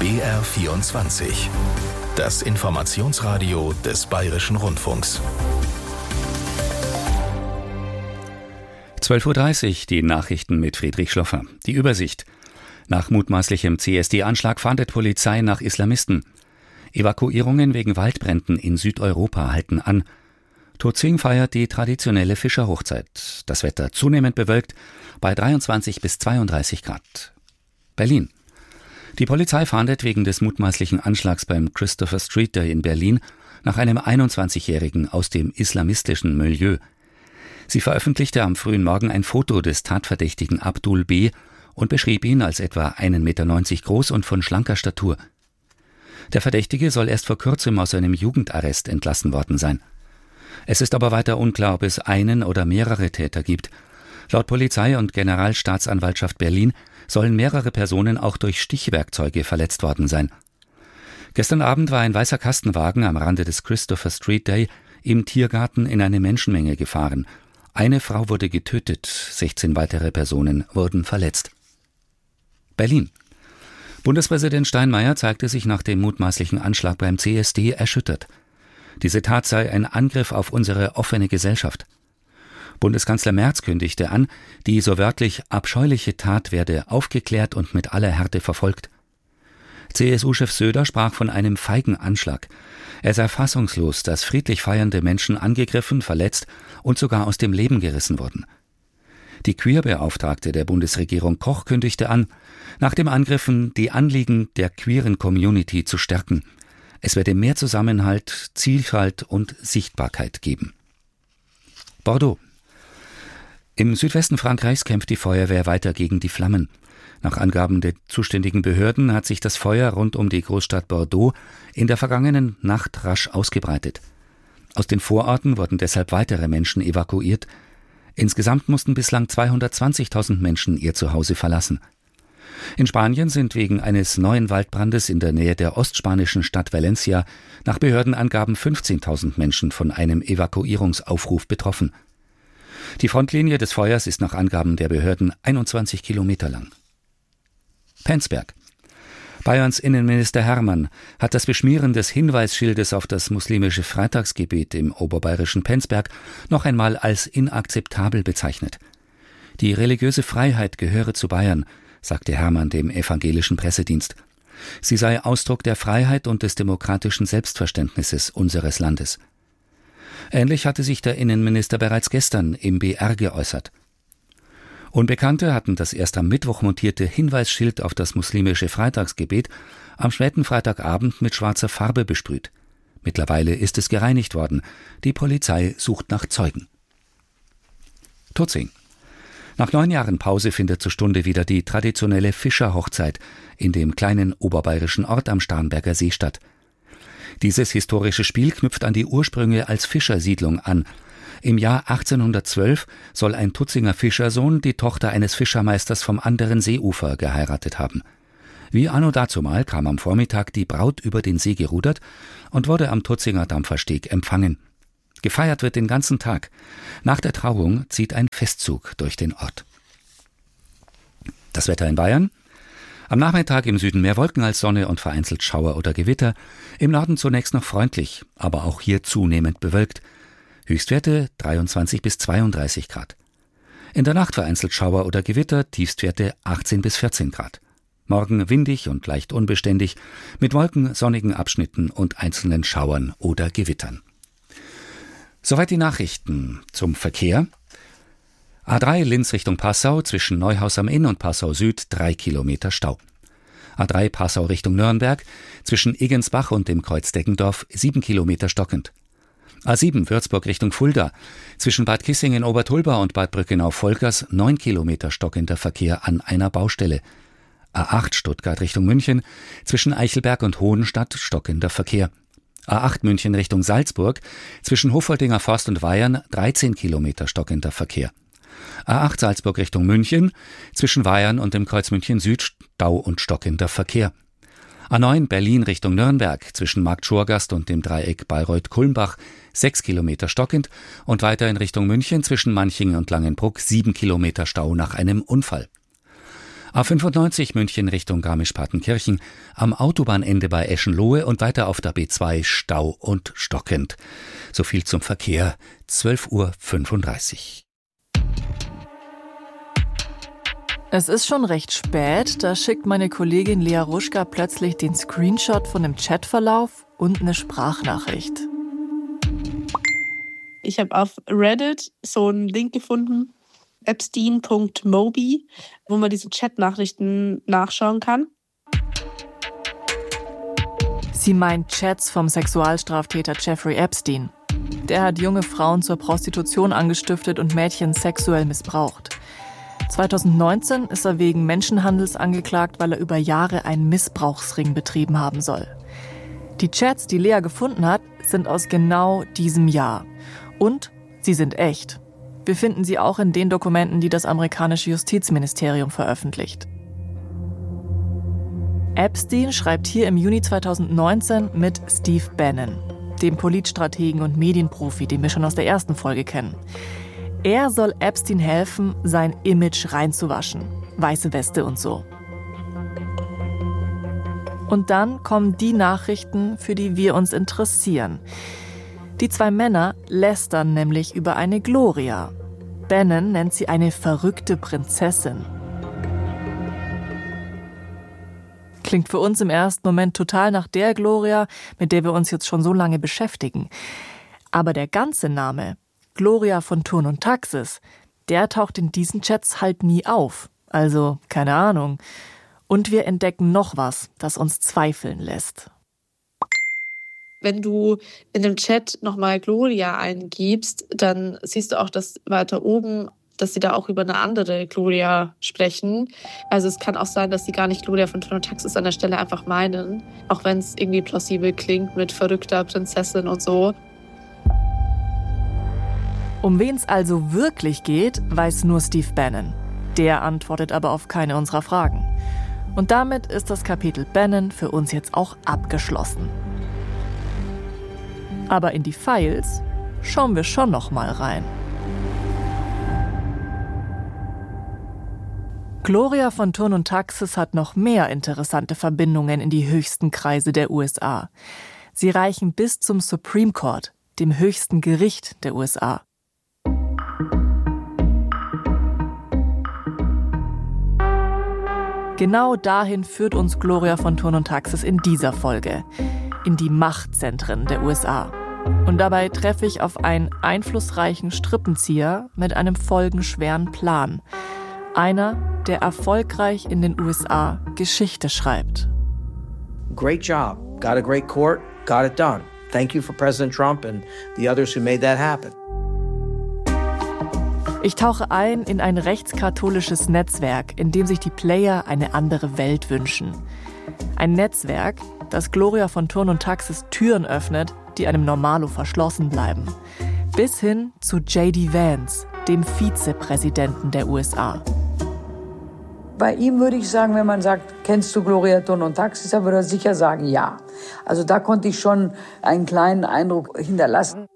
BR24. Das Informationsradio des Bayerischen Rundfunks. 12:30 Uhr, die Nachrichten mit Friedrich Schloffer. Die Übersicht. Nach mutmaßlichem CSD-Anschlag fahndet Polizei nach Islamisten. Evakuierungen wegen Waldbränden in Südeuropa halten an. Tutzing feiert die traditionelle Fischerhochzeit. Das Wetter zunehmend bewölkt bei 23 bis 32 Grad. Berlin. Die Polizei fahndet wegen des mutmaßlichen Anschlags beim Christopher Street Day in Berlin nach einem 21-Jährigen aus dem islamistischen Milieu. Sie veröffentlichte am frühen Morgen ein Foto des Tatverdächtigen Abdul B. und beschrieb ihn als etwa 1,90 Meter groß und von schlanker Statur. Der Verdächtige soll erst vor kurzem aus einem Jugendarrest entlassen worden sein. Es ist aber weiter unklar, ob es einen oder mehrere Täter gibt. Laut Polizei und Generalstaatsanwaltschaft Berlin sollen mehrere Personen auch durch Stichwerkzeuge verletzt worden sein. Gestern Abend war ein weißer Kastenwagen am Rande des Christopher Street Day im Tiergarten in eine Menschenmenge gefahren. Eine Frau wurde getötet, 16 weitere Personen wurden verletzt. Berlin. Bundespräsident Steinmeier zeigte sich nach dem mutmaßlichen Anschlag beim CSD erschüttert. Diese Tat sei ein Angriff auf unsere offene Gesellschaft. Bundeskanzler Merz kündigte an, die so wörtlich abscheuliche Tat werde aufgeklärt und mit aller Härte verfolgt. CSU-Chef Söder sprach von einem feigen Anschlag. Er sei fassungslos, dass friedlich feiernde Menschen angegriffen, verletzt und sogar aus dem Leben gerissen wurden. Die Queerbeauftragte der Bundesregierung Koch kündigte an, nach dem Angriffen die Anliegen der queeren Community zu stärken. Es werde mehr Zusammenhalt, Vielfalt und Sichtbarkeit geben. Bordeaux. Im Südwesten Frankreichs kämpft die Feuerwehr weiter gegen die Flammen. Nach Angaben der zuständigen Behörden hat sich das Feuer rund um die Großstadt Bordeaux in der vergangenen Nacht rasch ausgebreitet. Aus den Vororten wurden deshalb weitere Menschen evakuiert. Insgesamt mussten bislang 220.000 Menschen ihr Zuhause verlassen. In Spanien sind wegen eines neuen Waldbrandes in der Nähe der ostspanischen Stadt Valencia nach Behördenangaben 15.000 Menschen von einem Evakuierungsaufruf betroffen. Die Frontlinie des Feuers ist nach Angaben der Behörden 21 Kilometer lang. Penzberg. Bayerns Innenminister Hermann hat das Beschmieren des Hinweisschildes auf das muslimische Freitagsgebet im oberbayerischen Penzberg noch einmal als inakzeptabel bezeichnet. Die religiöse Freiheit gehöre zu Bayern, sagte Hermann dem evangelischen Pressedienst. Sie sei Ausdruck der Freiheit und des demokratischen Selbstverständnisses unseres Landes. Ähnlich hatte sich der Innenminister bereits gestern im BR geäußert. Unbekannte hatten das erst am Mittwoch montierte Hinweisschild auf das muslimische Freitagsgebet am späten Freitagabend mit schwarzer Farbe besprüht. Mittlerweile ist es gereinigt worden. Die Polizei sucht nach Zeugen. Tutzing. Nach 9 Jahren Pause findet zur Stunde wieder die traditionelle Fischerhochzeit in dem kleinen oberbayerischen Ort am Starnberger See statt. Dieses historische Spiel knüpft an die Ursprünge als Fischersiedlung an. Im Jahr 1812 soll ein Tutzinger Fischersohn die Tochter eines Fischermeisters vom anderen Seeufer geheiratet haben. Wie anno dazumal kam am Vormittag die Braut über den See gerudert und wurde am Tutzinger Dampfersteg empfangen. Gefeiert wird den ganzen Tag. Nach der Trauung zieht ein Festzug durch den Ort. Das Wetter in Bayern? Am Nachmittag im Süden mehr Wolken als Sonne und vereinzelt Schauer oder Gewitter. Im Norden zunächst noch freundlich, aber auch hier zunehmend bewölkt. Höchstwerte 23 bis 32 Grad. In der Nacht vereinzelt Schauer oder Gewitter, Tiefstwerte 18 bis 14 Grad. Morgen windig und leicht unbeständig, mit Wolken, sonnigen Abschnitten und einzelnen Schauern oder Gewittern. Soweit die Nachrichten zum Verkehr. A3 Linz Richtung Passau, zwischen Neuhaus am Inn und Passau Süd 3 Kilometer Stau. A3 Passau Richtung Nürnberg, zwischen Egensbach und dem Kreuz Deggendorf 7 Kilometer stockend. A7 Würzburg Richtung Fulda, zwischen Bad Kissingen-Obertulba und Bad Brückenau-Volkers 9 Kilometer stockender Verkehr an einer Baustelle. A8 Stuttgart Richtung München, zwischen Eichelberg und Hohenstadt stockender Verkehr. A8 München Richtung Salzburg, zwischen Hofoldinger Forst und Weyern 13 Kilometer stockender Verkehr. A8 Salzburg Richtung München, zwischen Weyern und dem Kreuz München Süd Stau und stockender Verkehr. A9 Berlin Richtung Nürnberg, zwischen Markt Schorgast und dem Dreieck Bayreuth-Kulmbach 6 Kilometer stockend und weiter in Richtung München zwischen Manchingen und Langenbruck 7 Kilometer Stau nach einem Unfall. A95 München Richtung Garmisch-Partenkirchen, am Autobahnende bei Eschenlohe und weiter auf der B2 Stau und stockend. So viel zum Verkehr, 12:35 Uhr. Es ist schon recht spät, da schickt meine Kollegin Lea Ruschka plötzlich den Screenshot von dem Chatverlauf und eine Sprachnachricht. Ich habe auf Reddit so einen Link gefunden, epstein.mobi, wo man diese Chatnachrichten nachschauen kann. Sie meint Chats vom Sexualstraftäter Jeffrey Epstein. Der hat junge Frauen zur Prostitution angestiftet und Mädchen sexuell missbraucht. 2019 ist er wegen Menschenhandels angeklagt, weil er über Jahre einen Missbrauchsring betrieben haben soll. Die Chats, die Lea gefunden hat, sind aus genau diesem Jahr. Und sie sind echt. Wir finden sie auch in den Dokumenten, die das amerikanische Justizministerium veröffentlicht. Epstein schreibt hier im Juni 2019 mit Steve Bannon, dem Politstrategen und Medienprofi, den wir schon aus der ersten Folge kennen. Er soll Epstein helfen, sein Image reinzuwaschen. Weiße Weste und so. Und dann kommen die Nachrichten, für die wir uns interessieren. Die zwei Männer lästern nämlich über eine Gloria. Bannon nennt sie eine verrückte Prinzessin. Klingt für uns im ersten Moment total nach der Gloria, mit der wir uns jetzt schon so lange beschäftigen. Aber der ganze Name, Gloria von Thurn und Taxis, der taucht in diesen Chats halt nie auf. Also, keine Ahnung. Und wir entdecken noch was, das uns zweifeln lässt. Wenn du in dem Chat nochmal Gloria eingibst, dann siehst du auch, dass weiter oben, dass sie da auch über eine andere Gloria sprechen. Also es kann auch sein, dass sie gar nicht Gloria von Thurn und Taxis an der Stelle einfach meinen. Auch wenn es irgendwie plausibel klingt mit verrückter Prinzessin und so. Um wen es also wirklich geht, weiß nur Steve Bannon. Der antwortet aber auf keine unserer Fragen. Und damit ist das Kapitel Bannon für uns jetzt auch abgeschlossen. Aber in die Files schauen wir schon noch mal rein. Gloria von Thurn und Taxis hat noch mehr interessante Verbindungen in die höchsten Kreise der USA. Sie reichen bis zum Supreme Court, dem höchsten Gericht der USA. Genau dahin führt uns Gloria von Thurn und Taxis in dieser Folge. In die Machtzentren der USA. Und dabei treffe ich auf einen einflussreichen Strippenzieher mit einem folgenschweren Plan. Einer, der erfolgreich in den USA Geschichte schreibt. Great job. Got a great court. Got it done. Thank you for President Trump and the others who made that happen. Ich tauche ein in ein rechtskatholisches Netzwerk, in dem sich die Player eine andere Welt wünschen. Ein Netzwerk, das Gloria von Thurn und Taxis Türen öffnet, die einem Normalo verschlossen bleiben. Bis hin zu J.D. Vance, dem Vizepräsidenten der USA. Bei ihm würde ich sagen, wenn man sagt, kennst du Gloria Thurn und Taxis, dann würde er sicher sagen, ja. Also da konnte ich schon einen kleinen Eindruck hinterlassen.